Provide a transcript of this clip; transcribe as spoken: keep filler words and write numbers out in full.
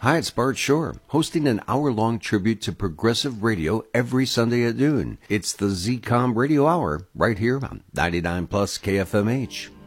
Hi, it's Bart Shore, hosting an hour-long tribute to progressive radio every Sunday at noon. It's the Z COM Radio Hour, right here on ninety-nine plus K F M H.